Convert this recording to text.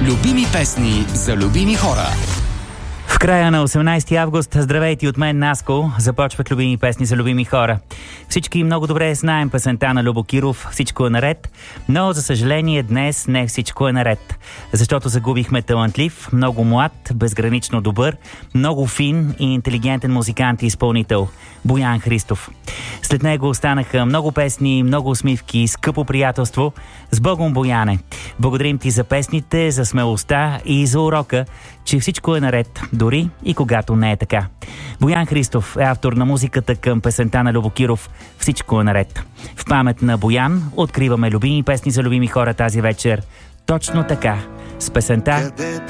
Любими песни за любими хора. В края на 18 август, здравейте от мен, Наско, започват любими песни за любими хора. Всички много добре знаем песента на Любо Киров "Всичко е наред", но за съжаление днес не всичко е наред. Защото загубихме талантлив, много млад, безгранично добър, много фин и интелигентен музикант и изпълнител – Боян Христов. След него останаха много песни, много усмивки, скъпо приятелство. С Богом, Бояне! Благодарим ти за песните, за смелостта и за урока, че всичко е наред, дори и когато не е така. Боян Христов е автор на музиката към песента на Любо Киров "Всичко е наред". В памет на Боян откриваме любими песни за любими хора тази вечер. Точно така, с песента